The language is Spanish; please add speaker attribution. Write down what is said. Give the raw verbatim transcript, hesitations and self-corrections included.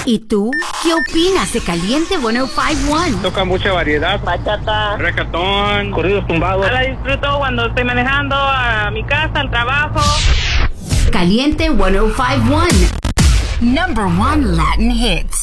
Speaker 1: ¿Y tú? ¿Qué opinas de Caliente ciento cincuenta y uno?
Speaker 2: Toca mucha variedad.
Speaker 3: Bachata,
Speaker 2: Reggaetón, corridos tumbados.
Speaker 3: la disfruto cuando estoy manejando a mi casa, al trabajo.
Speaker 1: Caliente ciento cincuenta y uno. Number one Latin hits.